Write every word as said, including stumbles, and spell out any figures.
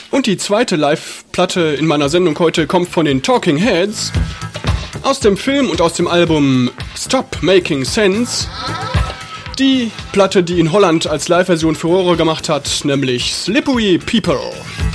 Und die zweite Live-Platte in meiner Sendung heute kommt von den Talking Heads. Aus dem Film und aus dem Album Stop Making Sense. Die Platte, die in Holland als Live-Version Furore gemacht hat, nämlich Slippery People.